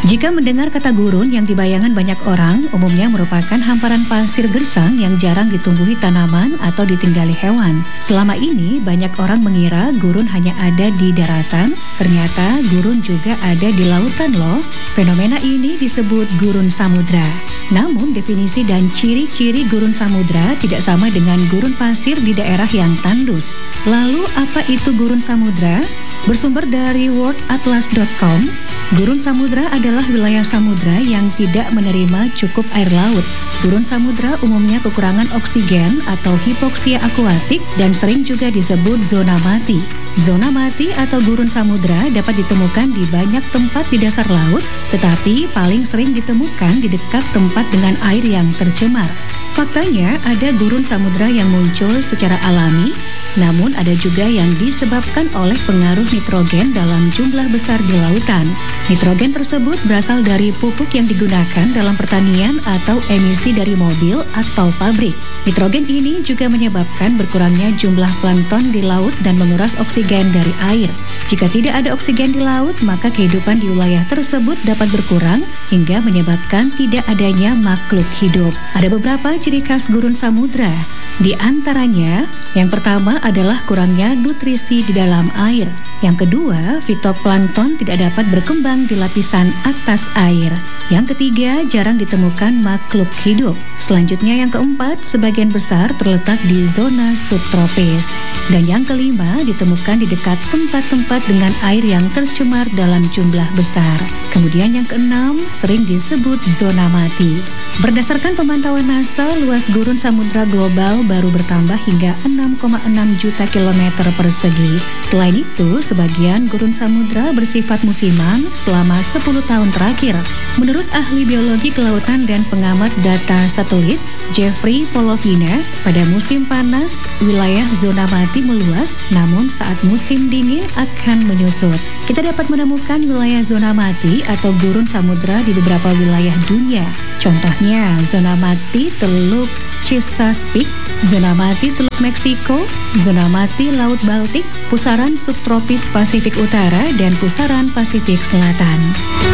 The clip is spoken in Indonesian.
Jika mendengar kata gurun, yang dibayangkan banyak orang umumnya merupakan hamparan pasir gersang yang jarang ditumbuhi tanaman atau ditinggali hewan. Selama ini banyak orang mengira gurun hanya ada di daratan, ternyata gurun juga ada di lautan loh. Fenomena ini disebut gurun samudra. Namun definisi dan ciri-ciri gurun samudra tidak sama dengan gurun pasir di daerah yang tandus. Lalu apa itu gurun samudra? Bersumber dari worldatlas.com, gurun samudra adalah wilayah samudra yang tidak menerima cukup air laut. Gurun samudra umumnya kekurangan oksigen atau hipoksia akuatik dan sering juga disebut zona mati. Zona mati atau gurun samudra dapat ditemukan di banyak tempat di dasar laut, tetapi paling sering ditemukan di dekat tempat dengan air yang tercemar. Faktanya, ada gurun samudra yang muncul secara alami, namun ada juga yang disebabkan oleh pengaruh nitrogen dalam jumlah besar di lautan. Nitrogen tersebut berasal dari pupuk yang digunakan dalam pertanian atau emisi dari mobil atau pabrik. Nitrogen ini juga menyebabkan berkurangnya jumlah plankton di laut dan menguras oksigen dari air. Jika tidak ada oksigen di laut, maka kehidupan di wilayah tersebut dapat berkurang hingga menyebabkan tidak adanya makhluk hidup. Ada beberapa ciri khas gurun samudra. Di antaranya, yang pertama adalah kurangnya nutrisi di dalam air. Yang kedua, fitoplankton tidak dapat berkembang di lapisan atas air. Yang ketiga, jarang ditemukan makhluk hidup. Selanjutnya yang keempat, sebagian besar terletak di zona subtropis. Dan yang kelima, ditemukan di dekat tempat-tempat dengan air yang tercemar dalam jumlah besar. Kemudian yang keenam, sering disebut zona mati. Berdasarkan pemantauan NASA, luas gurun samudra global baru bertambah hingga 6,6 juta kilometer persegi. Selain itu, sebagian gurun samudra bersifat musiman selama 10 tahun terakhir. Menurut ahli biologi kelautan dan pengamat data satelit, Jeffrey Polovina, pada musim panas, wilayah zona mati meluas, namun saat musim dingin akan menyusut. Kita dapat menemukan wilayah zona mati atau gurun samudra di beberapa wilayah dunia. Contohnya, zona mati Teluk Chesapeake, zona mati Teluk Meksiko, zona mati Laut Baltik, pusaran subtropis Pasifik Utara, dan pusaran Pasifik Selatan.